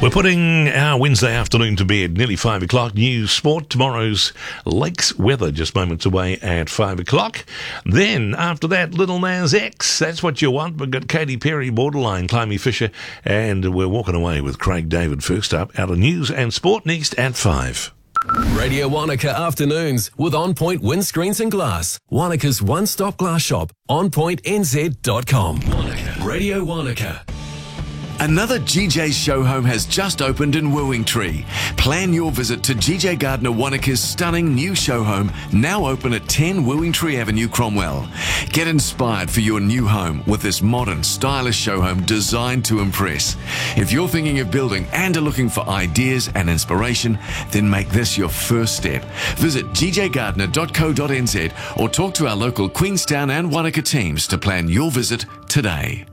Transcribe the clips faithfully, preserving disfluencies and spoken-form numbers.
We're putting our Wednesday afternoon to bed, nearly five o'clock. News, sport, tomorrow's Lakes weather, just moments away at five o'clock. Then, after that, Little Nas X, that's what you want. We've got Katy Perry, Borderline, Climby Fisher, and we're walking away with Craig David first up. Out of news and sport next at five. Radio Wanaka Afternoons with On Point Windscreens and Glass. Wanaka's one-stop glass shop. on point n z dot com. Wanaka. Radio Wanaka. Another G J's show home has just opened in Wooingtree. Plan your visit to G J Gardner Wanaka's stunning new show home, now open at ten Wooingtree Avenue, Cromwell. Get inspired for your new home with this modern, stylish show home designed to impress. If you're thinking of building and are looking for ideas and inspiration, then make this your first step. Visit g j gardner dot co dot n z or talk to our local Queenstown and Wanaka teams to plan your visit today.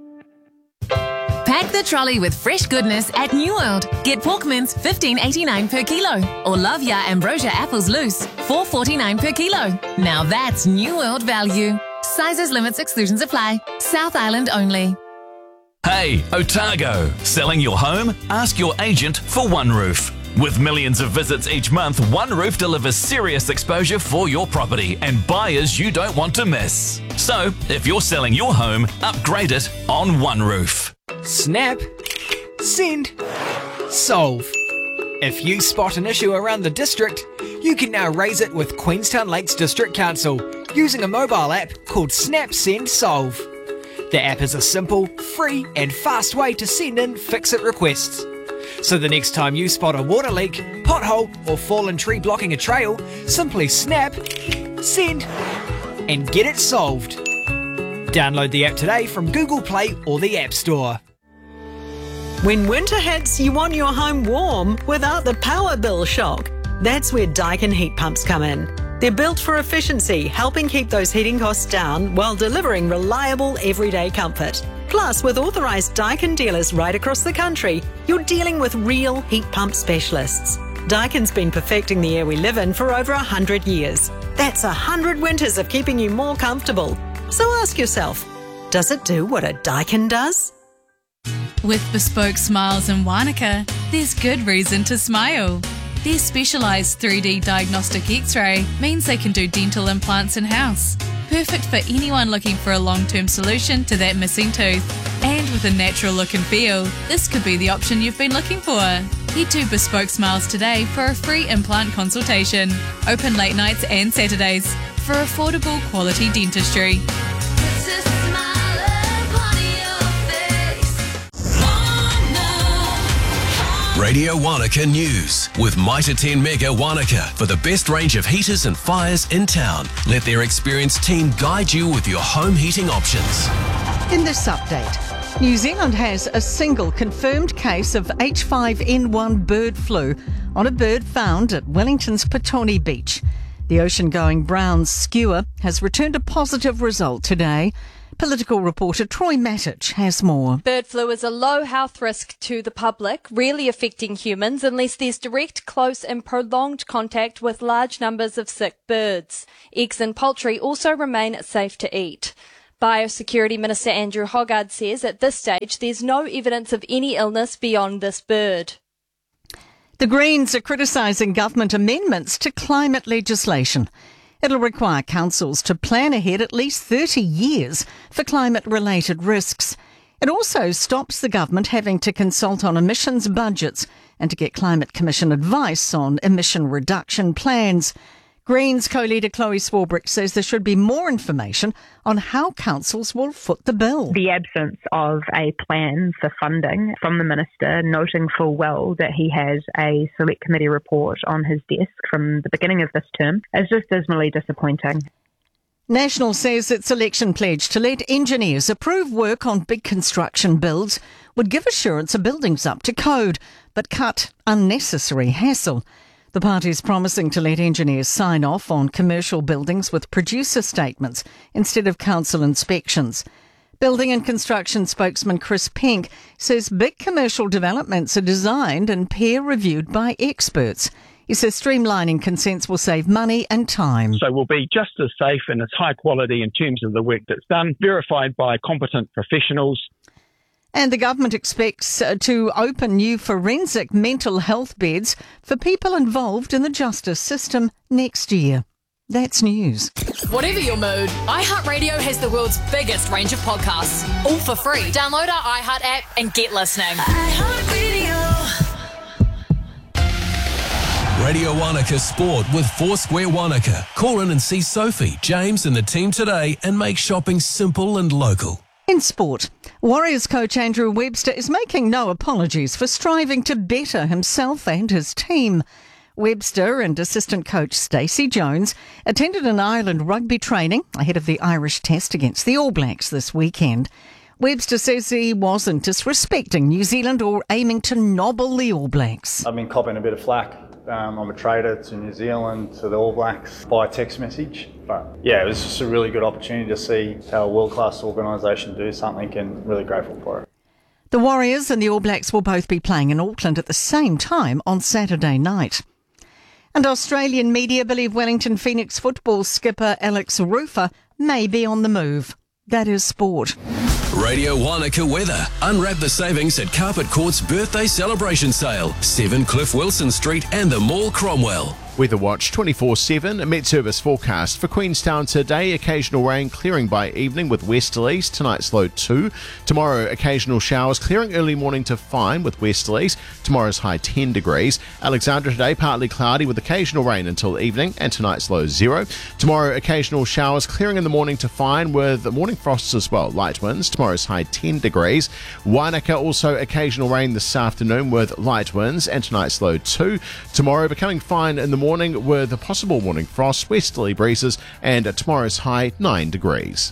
Pack the trolley with fresh goodness at New World. Get pork mince fifteen eighty-nine per kilo, or Lavia Ambrosia apples loose four forty-nine per kilo. Now that's New World value. Sizes, limits, exclusions apply. South Island only. Hey, Otago. Selling your home? Ask your agent for One Roof. With millions of visits each month, One Roof delivers serious exposure for your property and buyers you don't want to miss. So, if you're selling your home, upgrade it on One Roof. Snap, send, solve. If you spot an issue around the district, you can now raise it with Queenstown Lakes District Council using a mobile app called Snap Send Solve. The app is a simple, free and fast way to send in fix-it requests. So the next time you spot a water leak, pothole or fallen tree blocking a trail, simply snap, send and get it solved. Download the app today from Google Play or the App Store. When winter hits, you want your home warm without the power bill shock. That's where Daikin heat pumps come in. They're built for efficiency, helping keep those heating costs down while delivering reliable everyday comfort. Plus, with authorised Daikin dealers right across the country, you're dealing with real heat pump specialists. Daikin's been perfecting the air we live in for over one hundred years. That's one hundred winters of keeping you more comfortable. So ask yourself, does it do what a Daikin does? With Bespoke Smiles in Wanaka, there's good reason to smile. Their specialised three D diagnostic X-ray means they can do dental implants in-house. Perfect for anyone looking for a long-term solution to that missing tooth. And with a natural look and feel, this could be the option you've been looking for. Head to Bespoke Smiles today for a free implant consultation. Open late nights and Saturdays for affordable quality dentistry. Radio Wanaka News with Mitre ten Mega Wanaka for the best range of heaters and fires in town. Let their experienced team guide you with your home heating options. In this update, New Zealand has a single confirmed case of H five N one bird flu on a bird found at Wellington's Petone Beach. The ocean-going brown skua has returned a positive result today. Political reporter Troy Matic has more. Bird flu is a low health risk to the public, rarely affecting humans unless there's direct, close and prolonged contact with large numbers of sick birds. Eggs and poultry also remain safe to eat. Biosecurity Minister Andrew Hoggard says at this stage there's no evidence of any illness beyond this bird. The Greens are criticising government amendments to climate legislation. It'll require councils to plan ahead at least thirty years for climate-related risks. It also stops the government having to consult on emissions budgets and to get Climate Commission advice on emission reduction plans. Greens co-leader Chloe Swarbrick says there should be more information on how councils will foot the bill. The absence of a plan for funding from the Minister, noting full well that he has a select committee report on his desk from the beginning of this term, is just dismally disappointing. National says its election pledge to let engineers approve work on big construction builds would give assurance a building's up to code, but cut unnecessary hassle. The party is promising to let engineers sign off on commercial buildings with producer statements instead of council inspections. Building and construction spokesman Chris Pink says big commercial developments are designed and peer-reviewed by experts. He says streamlining consents will save money and time. So we'll be just as safe and as high quality in terms of the work that's done, verified by competent professionals. And the government expects uh, to open new forensic mental health beds for people involved in the justice system next year. That's news. Whatever your mood, iHeartRadio has the world's biggest range of podcasts, all for free. Download our iHeart app and get listening. Radio Wanaka Sport with Foursquare Wanaka. Call in and see Sophie, James and the team today and make shopping simple and local. In sport, Warriors coach Andrew Webster is making no apologies for striving to better himself and his team. Webster and assistant coach Stacey Jones attended an Ireland rugby training ahead of the Irish test against the All Blacks this weekend. Webster says he wasn't disrespecting New Zealand or aiming to nobble the All Blacks. I've been copping a bit of flack. Um, I'm a trader to New Zealand, to the All Blacks, by text message. But yeah, it was just a really good opportunity to see how a world-class organisation do something, and really grateful for it. The Warriors and the All Blacks will both be playing in Auckland at the same time on Saturday night. And Australian media believe Wellington Phoenix football skipper Alex Rufer may be on the move. That is sport. Radio Wanaka weather. Unwrap the savings at Carpet Court's birthday celebration sale. seven Cliff Wilson Street and the Mall Cromwell. Weather Watch twenty-four seven, a Met Service forecast for Queenstown today. Occasional rain clearing by evening with westerlies. Tonight's low two. Tomorrow, occasional showers clearing early morning to fine with westerlies. Tomorrow's high ten degrees. Alexandra today, partly cloudy with occasional rain until evening and tonight's low zero. Tomorrow, occasional showers clearing in the morning to fine with morning frosts as well. Light winds. Tomorrow's high ten degrees. Wanaka also occasional rain this afternoon with light winds and tonight's low two. Tomorrow becoming fine in the morning. Morning with a possible morning frost, westerly breezes, and tomorrow's high nine degrees.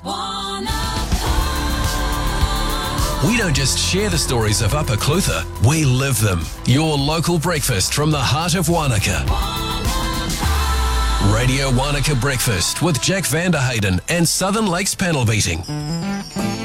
We don't just share the stories of Upper Clutha, we live them. Your local breakfast from the heart of Wanaka. Radio Wanaka Breakfast with Jack Vanderhayden and Southern Lakes Panel Beating.